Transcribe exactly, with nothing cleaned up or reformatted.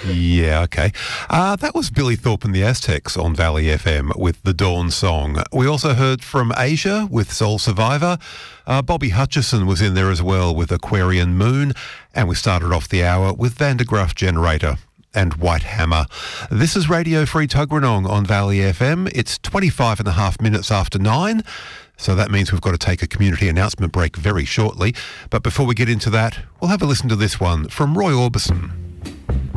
Yeah, okay. Uh, that was Billy Thorpe and the Aztecs on Valley F M with The Dawn Song. We also heard from Asia with Soul Survivor. Uh, Bobby Hutchison was in there as well with Aquarian Moon. And we started off the hour with Vandergraaf Generator and White Hammer. This is Radio Free Tuggeranong on Valley F M. It's twenty-five and a half minutes after nine. So that means we've got to take a community announcement break very shortly. But before we get into that, we'll have a listen to this one from Roy Orbison.